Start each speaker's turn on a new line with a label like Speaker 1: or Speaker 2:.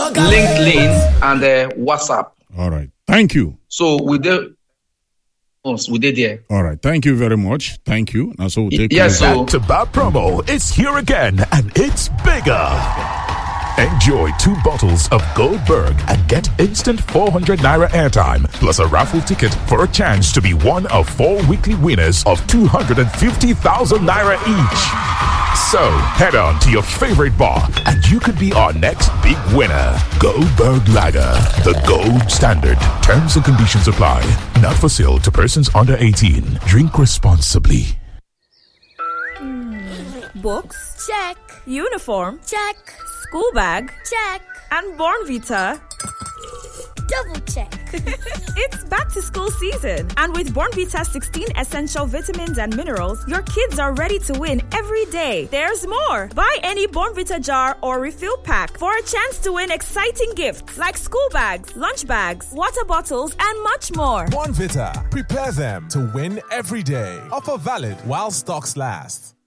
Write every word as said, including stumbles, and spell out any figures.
Speaker 1: LinkedIn, and uh, WhatsApp.
Speaker 2: All right. Thank you.
Speaker 1: So we did. We did there.
Speaker 2: All right. Thank you very much. Thank you. Now, so we'll take
Speaker 1: yes. So
Speaker 3: to buy promo is here again, and it's bigger. Enjoy two bottles of Goldberg and get instant four hundred naira airtime plus a raffle ticket for a chance to be one of four weekly winners of two hundred fifty thousand naira each. So head on to your favorite bar and you could be our next big winner. Goldberg Lager, the gold standard. Terms and conditions apply. Not for sale to persons under eighteen. Drink responsibly.
Speaker 4: Books?
Speaker 5: Check.
Speaker 4: Uniform?
Speaker 5: Check.
Speaker 4: School bag?
Speaker 5: Check.
Speaker 4: And Bornvita?
Speaker 5: Double check.
Speaker 4: It's back to school season. And with Bornvita sixteen essential vitamins and minerals, your kids are ready to win every day. There's more. Buy any Bornvita jar or refill pack for a chance to win exciting gifts like school bags, lunch bags, water bottles, and much more.
Speaker 6: Bornvita. Prepare them to win every day. Offer valid while stocks last.